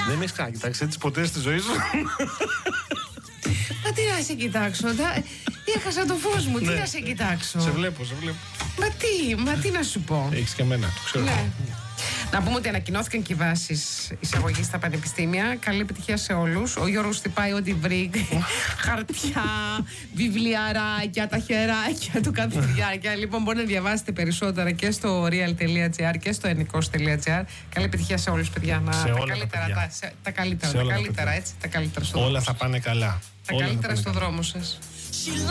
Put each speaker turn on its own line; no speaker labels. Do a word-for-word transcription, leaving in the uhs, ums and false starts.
Δεν με έχει ξανακοιτάξει έτσι ποτέ στη ζωή σου?
Μα τι να σε κοιτάξω, έχασα το φως μου, τι να σε κοιτάξω.
Σε βλέπω, σε βλέπω.
Μα τι, μα τι να σου πω.
Έχεις και εμένα, το ξέρω.
Ναι. Να πούμε ότι ανακοινώθηκαν και οι βάσεις εισαγωγής στα πανεπιστήμια. Καλή επιτυχία σε όλους. Ο Γιώργος χτυπάει ό,τι βρει. Χαρτιά, βιβλιαράκια, τα χεράκια του καθηγητιάκια. Λοιπόν, μπορείτε να διαβάσετε περισσότερα και στο real τελεία gr και στο ενικός τελεία gr. Καλή επιτυχία σε όλους, παιδιά. Να,
σε
τα,
όλα
καλύτερα,
τα,
τα, σε, τα καλύτερα,
σε
τα
όλα
καλύτερα,
τα
έτσι, τα καλύτερα στο
όλα
δρόμο
θα πάνε καλά.
Τα
όλα
καλύτερα στο
καλά.
δρόμο σας.